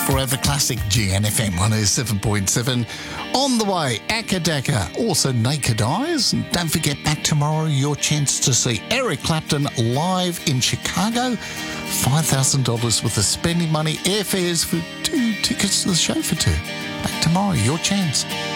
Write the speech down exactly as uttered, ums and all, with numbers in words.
Forever Classic G N F M one oh seven point seven. On the way, Akadaka, also Naked Eyes. And don't forget, back tomorrow, your chance to see Eric Clapton live in Chicago. five thousand dollars worth of spending money, airfares for two tickets to the show for two. Back tomorrow, your chance.